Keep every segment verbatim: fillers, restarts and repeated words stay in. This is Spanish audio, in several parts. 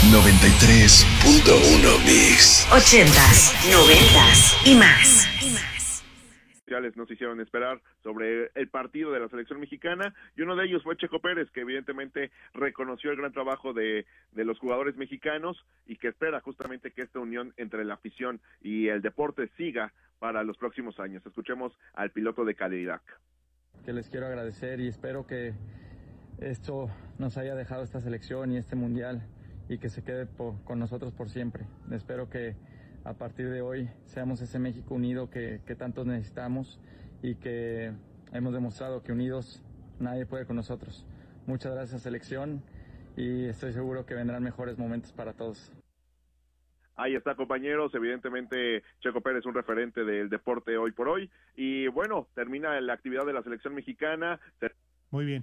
noventa y tres punto uno Mix. Ochentas, noventas y más. Nos hicieron esperar sobre el partido de la selección mexicana, y uno de ellos fue Checo Pérez, que evidentemente reconoció el gran trabajo de, de los jugadores mexicanos y que espera justamente que esta unión entre la afición y el deporte siga para los próximos años. Escuchemos al piloto de Cadillac. Que les quiero agradecer y espero que esto nos haya dejado esta selección y este mundial y que se quede por, con nosotros por siempre. Espero que a partir de hoy seamos ese México unido que, que tantos necesitamos y que hemos demostrado que unidos nadie puede con nosotros. Muchas gracias, selección, y estoy seguro que vendrán mejores momentos para todos. Ahí está, compañeros, evidentemente Checo Pérez, un referente del deporte hoy por hoy, y bueno, termina la actividad de la selección mexicana. Muy bien.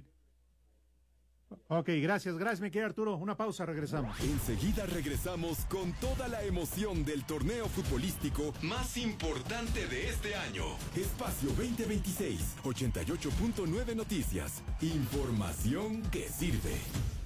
Ok, gracias, gracias mi querido Arturo. Una pausa, regresamos. Enseguida regresamos con toda la emoción del torneo futbolístico más importante de este año. Espacio veinte veintiséis, ochenta y ocho punto nueve Noticias. Información que sirve.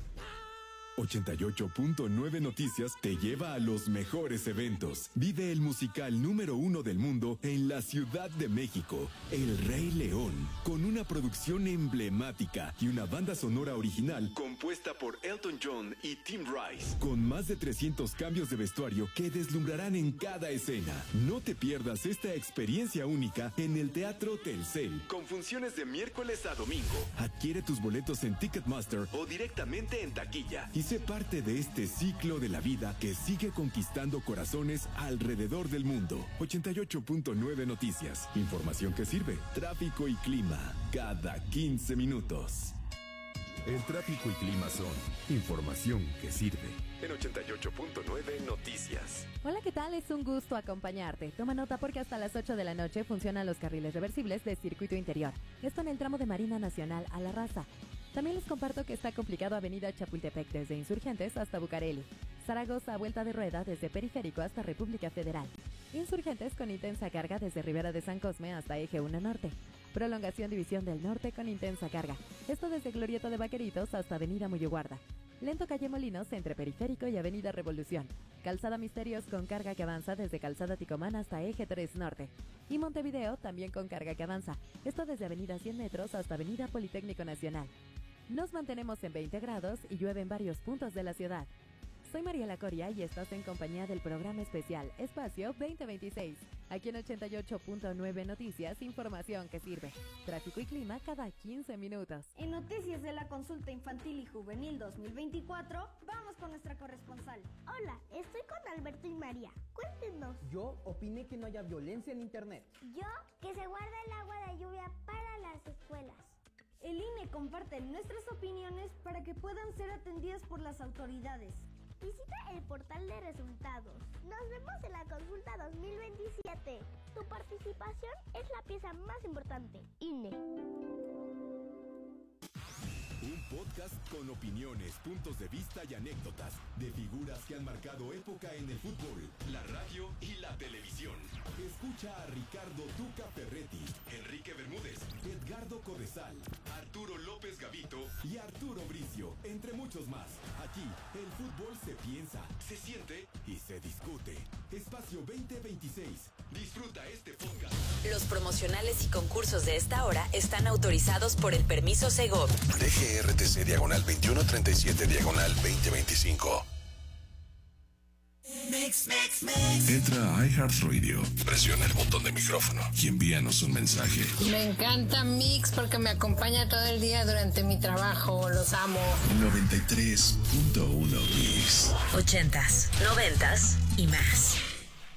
ochenta y ocho punto nueve Noticias te lleva a los mejores eventos. Vive el musical número uno del mundo en la Ciudad de México, El Rey León, con una producción emblemática y una banda sonora original compuesta por Elton John y Tim Rice, con más de trescientos cambios de vestuario que deslumbrarán en cada escena. No te pierdas esta experiencia única en el Teatro Telcel, con funciones de miércoles a domingo. Adquiere tus boletos en Ticketmaster o directamente en taquilla y sé parte de este ciclo de la vida que sigue conquistando corazones alrededor del mundo. ochenta y ocho punto nueve Noticias. Información que sirve. Tráfico y clima. Cada quince minutos. El tráfico y clima son información que sirve. En ochenta y ocho punto nueve Noticias. Hola, ¿qué tal? Es un gusto acompañarte. Toma nota porque hasta las ocho de la noche funcionan los carriles reversibles de circuito interior. Esto en el tramo de Marina Nacional a La Raza. También les comparto que está complicado Avenida Chapultepec desde Insurgentes hasta Bucareli. Zaragoza a vuelta de rueda desde Periférico hasta República Federal. Insurgentes con intensa carga desde Ribera de San Cosme hasta Eje uno Norte. Prolongación División del Norte con intensa carga. Esto desde Glorieta de Vaqueritos hasta Avenida Muyuguarda. Lento Calle Molinos entre Periférico y Avenida Revolución. Calzada Misterios con carga que avanza desde Calzada Ticomán hasta Eje tres Norte. Y Montevideo también con carga que avanza. Esto desde Avenida cien metros hasta Avenida Politécnico Nacional. Nos mantenemos en veinte grados y llueve en varios puntos de la ciudad. Soy Mariela Coria y estás en compañía del programa especial Espacio veinte veintiséis. Aquí en ochenta y ocho punto nueve Noticias, información que sirve. Tráfico y clima cada quince minutos. En Noticias de la Consulta Infantil y Juvenil dos mil veinticuatro, vamos con nuestra corresponsal. Hola, estoy con Alberto y María. Cuéntenos. Yo opiné que no haya violencia en internet. Yo, que se guarda el agua de lluvia para las escuelas. El I N E comparte nuestras opiniones para que puedan ser atendidas por las autoridades. Visita el portal de resultados. Nos vemos en la consulta dos mil veintisiete. Tu participación es la pieza más importante. I N E. Un podcast con opiniones, puntos de vista y anécdotas de figuras que han marcado época en el fútbol, la radio y la televisión. Escucha a Ricardo Tuca Ferretti, Enrique Bermúdez, Edgardo Codesal, Arturo López Gavito y Arturo Bricio, entre muchos más. Aquí, el fútbol se piensa, se siente y se discute. Espacio veinte veintiséis. Disfruta este podcast. Los promocionales y concursos de esta hora están autorizados por el permiso Segov. D G R T C diagonal veintiuno treinta y siete diagonal veinte veinticinco. Mix, mix, mix. Entra a iHeartRadio, presiona el botón de micrófono y envíanos un mensaje. Me encanta Mix porque me acompaña todo el día durante mi trabajo. Los amo. noventa y tres punto uno Mix. Ochentas, noventas y más.